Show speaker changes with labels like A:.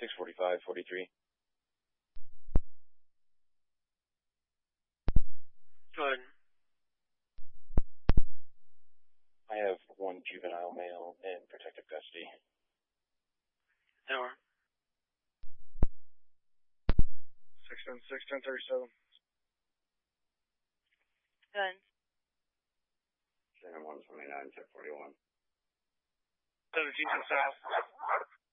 A: 645, 43.
B: Go ahead.
A: I have one juvenile male in protective custody.
B: Hour.
C: 616, 1037.
D: Good.
A: 7129, 1041.
C: 17 to south.